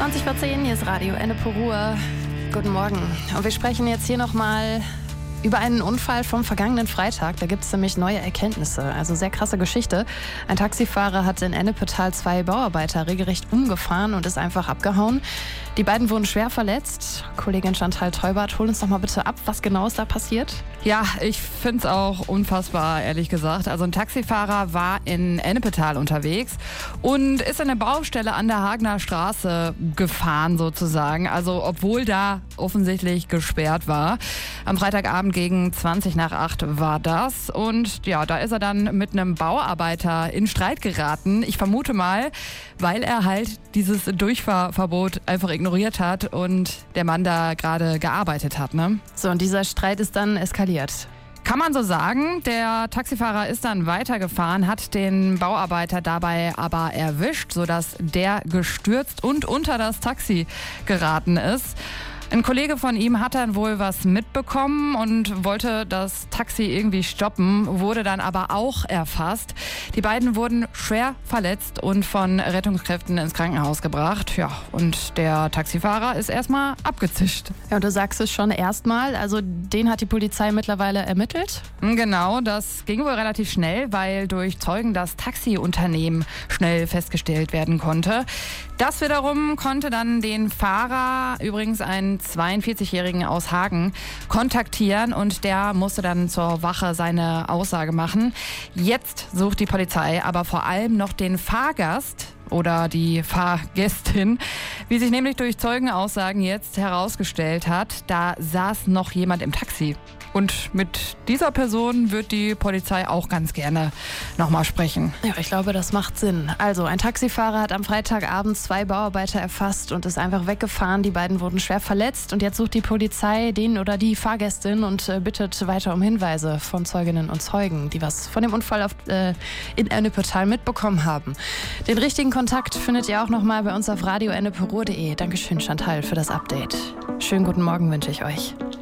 20:10, hier ist Radio Ennepe Ruhr. Guten Morgen. Und wir sprechen jetzt hier nochmal über einen Unfall vom vergangenen Freitag. Da gibt es nämlich neue Erkenntnisse. Also sehr krasse Geschichte. Ein Taxifahrer hat in Ennepetal 2 Bauarbeiter regelrecht umgefahren und ist einfach abgehauen. Die beiden wurden schwer verletzt. Kollegin Chantal Teubert, hol uns doch mal bitte ab, was genau ist da passiert? Ja, ich finde es auch unfassbar, ehrlich gesagt. Also ein Taxifahrer war in Ennepetal unterwegs und ist an der Baustelle an der Hagener Straße gefahren sozusagen. Also obwohl da offensichtlich gesperrt war. Am Freitagabend gegen 7:20 war das. Und ja, da ist er dann mit einem Bauarbeiter in Streit geraten. Ich vermute mal, weil er halt dieses Durchfahrverbot einfach ignoriert hat und der Mann da gerade gearbeitet hat, ne? So, und dieser Streit ist dann eskaliert. Kann man so sagen. Der Taxifahrer ist dann weitergefahren, hat den Bauarbeiter dabei aber erwischt, sodass der gestürzt und unter das Taxi geraten ist. Ein Kollege von ihm hat dann wohl was mitbekommen und wollte das Taxi irgendwie stoppen, wurde dann aber auch erfasst. Die beiden wurden schwer verletzt und von Rettungskräften ins Krankenhaus gebracht. Ja, und der Taxifahrer ist erstmal abgezischt. Ja, und du sagst es schon erstmal, also den hat die Polizei mittlerweile ermittelt? Genau, das ging wohl relativ schnell, weil durch Zeugen das Taxiunternehmen schnell festgestellt werden konnte. Das wiederum konnte dann den Fahrer, übrigens einen 42-Jährigen aus Hagen, kontaktieren und der musste dann zur Wache seine Aussage machen. Jetzt sucht die Polizei aber vor allem noch den Fahrgast oder die Fahrgästin. Wie sich nämlich durch Zeugenaussagen jetzt herausgestellt hat, da saß noch jemand im Taxi. Und mit dieser Person wird die Polizei auch ganz gerne nochmal sprechen. Ja, ich glaube, das macht Sinn. Also, ein Taxifahrer hat am Freitagabend 2 Bauarbeiter erfasst und ist einfach weggefahren. Die beiden wurden schwer verletzt und jetzt sucht die Polizei den oder die Fahrgästin und bittet weiter um Hinweise von Zeuginnen und Zeugen, die was von dem Unfall in Ennepetal mitbekommen haben. Den richtigen Kontakt findet ihr auch nochmal bei uns auf radioenneperuhr.de. Dankeschön, Chantal, für das Update. Schönen guten Morgen wünsche ich euch.